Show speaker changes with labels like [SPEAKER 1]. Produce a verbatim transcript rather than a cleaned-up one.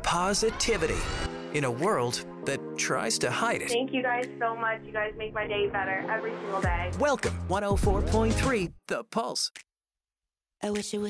[SPEAKER 1] positivity in a world that tries to hide it.
[SPEAKER 2] Thank you guys so much. You guys make my day better every single day.
[SPEAKER 1] Welcome, one oh four point three The Pulse.
[SPEAKER 3] I wish it was